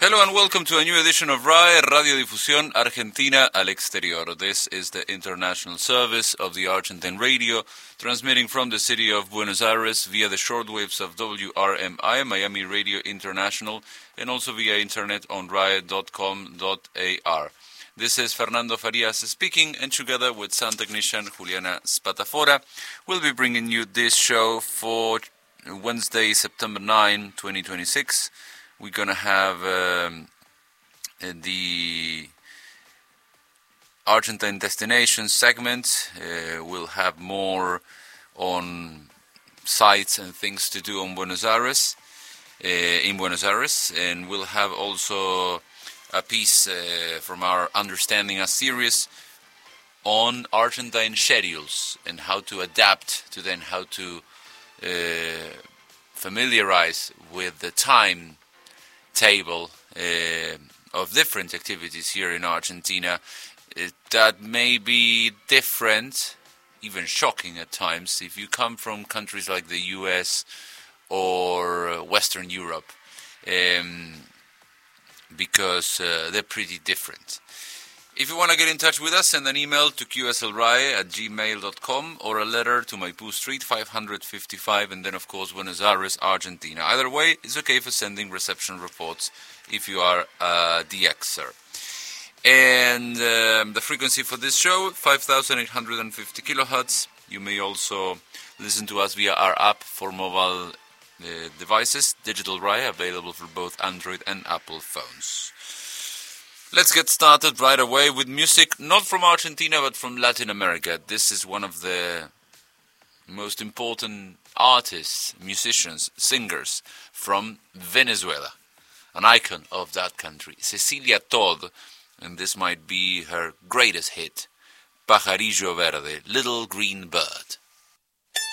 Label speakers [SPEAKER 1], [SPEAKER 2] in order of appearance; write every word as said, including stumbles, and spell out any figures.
[SPEAKER 1] Hello and welcome to a new edition of R A E, Radiodifusión Argentina al Exterior. This is the international service of the Argentine radio, transmitting from the city of Buenos Aires via the shortwaves of W R M I, Miami Radio International, and also via internet on R A E dot com dot A R. This is Fernando Farias speaking, and together with sound technician Juliana Spatafora, we'll be bringing you this show for Wednesday, September ninth, twenty twenty-six. We're going to have um, the Argentine destination segment. Uh, we'll have more on sites and things to do on Buenos Aires, uh, in Buenos Aires. And we'll have also a piece uh, from our Understanding a series on Argentine schedules and how to adapt to them, how to uh, familiarize with the time table uh, of different activities here in Argentina uh, that may be different, even shocking at times, if you come from countries like the U S or uh, Western Europe, um, because uh, they're pretty different. If you want to get in touch with us, send an email to q s l rae at gmail dot com or a letter to Maipú Street five fifty-five, and then of course Buenos Aires, Argentina. Either way, it's okay for sending reception reports if you are a D Xer. And um, the frequency for this show, five thousand eight hundred fifty kilohertz. You may also listen to us via our app for mobile uh, devices, Digital R A E, available for both Android and Apple phones. Let's get started right away with music, not from Argentina, but from Latin America. This is one of the most important artists, musicians, singers from Venezuela, an icon of that country, Cecilia Todd, and this might be her greatest hit, Pajarillo Verde, Little Green Bird.